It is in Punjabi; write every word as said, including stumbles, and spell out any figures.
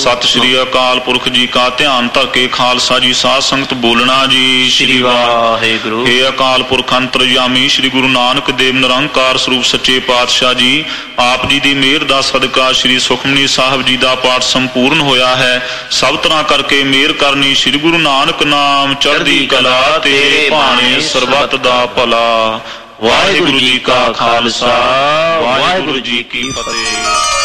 ਸਤਿ ਸ਼੍ਰੀ ਅਕਾਲ ਪੁਰਖ ਜੀ ਕਾ ਧਿਆਨ ਧਰ ਕੇ ਖਾਲਸਾ ਜੀ ਸਾਧ ਸੰਗਤ ਬੋਲਣਾ ਜੀ। ਸ਼੍ਰੀ ਵਾਹਿਗੁਰੂ। ਹੇ ਅਕਾਲ ਪੁਰਖ ਅੰਤਰਜਾਮੀ ਸ਼੍ਰੀ ਗੁਰੂ ਨਾਨਕ ਦੇਵ ਨਿਰੰਕਾਰ ਸਰੂਪ ਸੱਚੇ ਪਾਤਸ਼ਾਹ ਜੀ, ਆਪ ਜੀ ਦੀ ਮਿਹਰ ਦਾ ਸਦਕਾ ਸ਼੍ਰੀ ਸੁਖਮਨੀ ਸਾਹਿਬ ਜੀ ਦਾ ਪਾਠ ਸੰਪੂਰਨ ਹੋਇਆ ਹੈ। ਸਭ ਤਰ੍ਹਾਂ ਕਰਕੇ ਮਿਹਰ ਕਰਨੀ ਸ਼੍ਰੀ ਗੁਰੂ ਨਾਨਕ ਨਾਮ ਚੜ੍ਹਦੀ ਕਲਾ, ਤੇਰੇ ਭਾਣੇ ਸਰਬੱਤ ਦਾ ਭਲਾ। ਵਾਹਿਗੁਰੂ ਜੀ ਕਾ ਖਾਲਸਾ, ਵਾਹਿਗੁਰੂ ਜੀ ਕੀ ਫਤਿਹ।